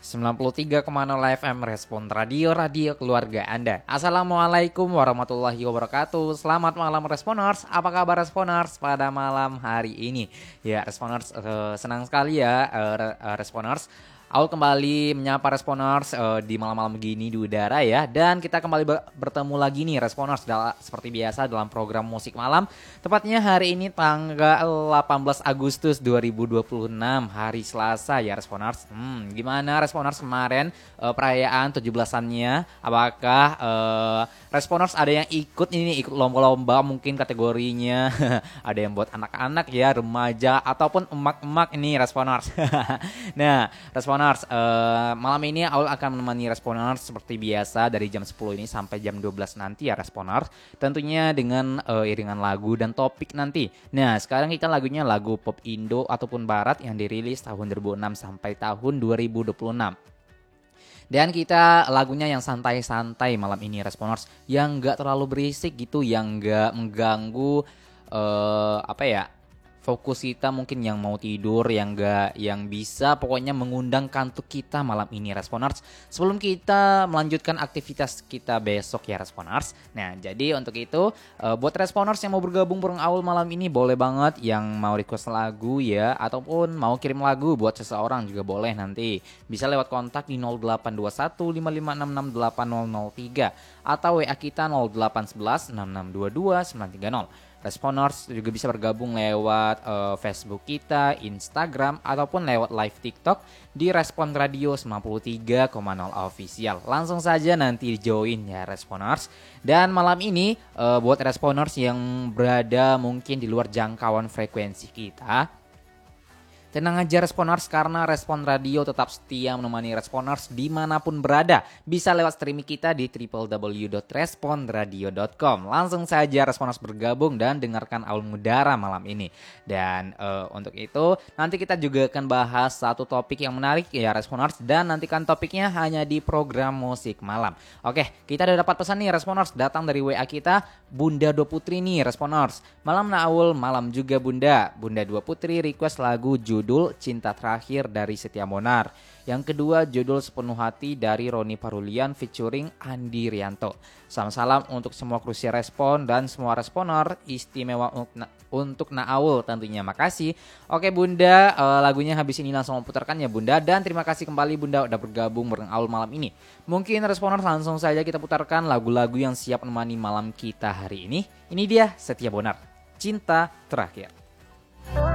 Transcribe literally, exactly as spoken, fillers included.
sembilan puluh tiga koma nol F M Respon Radio, radio keluarga Anda. Assalamualaikum warahmatullahi wabarakatuh. Selamat malam Responers. Apa kabar Responers pada malam hari ini? Ya Responers, uh, senang sekali ya uh, Responers. Aul kembali menyapa Responers uh, di malam-malam begini di udara ya. Dan kita kembali ber- bertemu lagi nih Responers dal- seperti biasa dalam program musik malam. Tepatnya hari ini tanggal delapan belas Agustus dua ribu dua puluh enam, hari Selasa ya Responers. Hmm, gimana Responers kemarin uh, perayaan tujuh belasannya? Apakah uh, Responers ada yang ikut ini nih, ikut lomba-lomba mungkin kategorinya? Ada yang buat anak-anak ya, remaja ataupun emak-emak ini Responers. Nah, Responers uh, malam ini Aul akan menemani Responers seperti biasa dari jam sepuluh ini sampai jam dua belas nanti ya Responers. Tentunya dengan uh, iringan lagu dan topik nanti. Nah, sekarang kita lagunya lagu pop Indo ataupun barat yang dirilis tahun dua ribu enam sampai tahun dua ribu dua puluh enam. Dan kita lagunya yang santai-santai malam ini Responers, yang gak terlalu berisik gitu, yang gak mengganggu uh, apa ya, fokus kita mungkin yang mau tidur, yang gak, yang bisa pokoknya mengundang kantuk kita malam ini Responers. Sebelum kita melanjutkan aktivitas kita besok ya Responers. Nah jadi untuk itu uh, buat Responers yang mau bergabung bareng Aul malam ini boleh banget, yang mau request lagu ya, ataupun mau kirim lagu buat seseorang juga boleh nanti. Bisa lewat kontak di nol delapan dua satu lima lima enam enam delapan nol nol tiga atau W A kita nol delapan satu satu enam enam dua dua sembilan tiga nol. Responers juga bisa bergabung lewat uh, Facebook kita, Instagram, ataupun lewat live TikTok di Respon Radio sembilan puluh tiga koma nol Official. Langsung saja nanti join ya Responers. Dan malam ini uh, buat Responers yang berada mungkin di luar jangkauan frekuensi kita, tenang aja Responers, karena Respon Radio tetap setia menemani Responers dimanapun berada. Bisa lewat streaming kita di w w w dot respon radio dot com. Langsung saja Responers bergabung dan dengarkan Aul Mudara malam ini. Dan uh, untuk itu nanti kita juga akan bahas satu topik yang menarik ya Responers. Dan nantikan topiknya hanya di program musik malam. Oke, kita udah dapat pesan nih Responers, datang dari W A kita Bunda Dua Putri nih Responers. Malam Naul, malam juga Bunda. Bunda Dua Putri request lagu judul Judul Cinta Terakhir dari Setia Monar. Yang kedua judul Sepenuh Hati dari Roni Parulian featuring Andi Rianto. Salam-salam untuk semua krusi Respon dan semua Responer, istimewa untuk Naul tentunya. Makasih. Oke Bunda, uh, lagunya habis ini langsung putarkan ya Bunda. Dan terima kasih kembali Bunda udah bergabung bareng Aul malam ini. Mungkin Responer langsung saja kita putarkan lagu-lagu yang siap menemani malam kita hari ini. Ini dia Setia Monar, Cinta Terakhir.